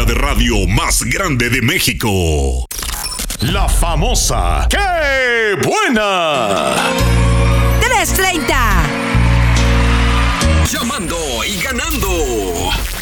de radio más grande de México. La famosa ¡Qué buena! 330. Llamando y ganando.